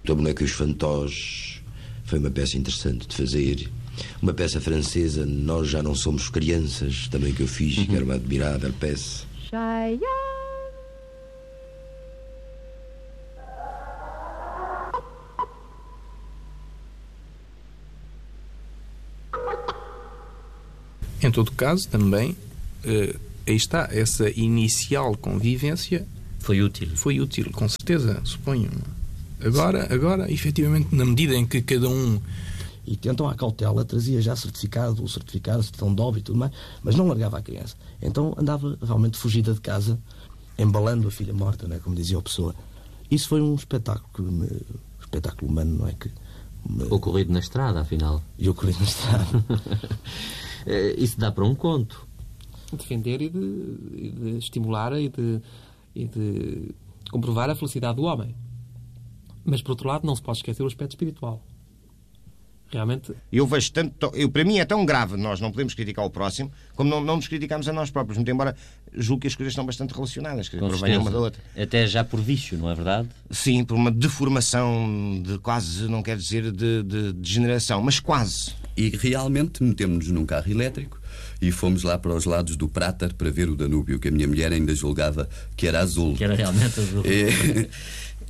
A Boneca e os Fantós foi uma peça interessante de fazer. Uma peça francesa, Nós Já Não Somos Crianças, também que eu fiz, que era uma admirável peça. Em todo caso, também, aí está, essa inicial convivência Foi útil. foi útil, com certeza, suponho. Agora, efetivamente, na medida em que cada um... E tentam à cautela, trazia já certificado, certidão de óbito e tudo mais, mas não largava a criança. Então andava realmente fugida de casa, embalando a filha morta, né, como dizia a pessoa. Isso foi um espetáculo humano, não é? Ocorrido na estrada, afinal. E ocorrido na estrada. Isso dá para um conto. Defender e de estimular e de comprovar a felicidade do homem. Mas, por outro lado, não se pode esquecer o aspecto espiritual. Realmente... Eu vejo tanto... para mim é tão grave nós não podemos criticar o próximo como não nos criticamos a nós próprios. Muito embora julgo que as coisas estão bastante relacionadas, que provêm uma da outra. Até já por vício, não é verdade? Sim, por uma deformação de quase, não quer dizer de degeneração, mas quase. E realmente metemos-nos num carro elétrico e fomos lá para os lados do Práter para ver o Danúbio, que a minha mulher ainda julgava que era azul. Que era realmente azul.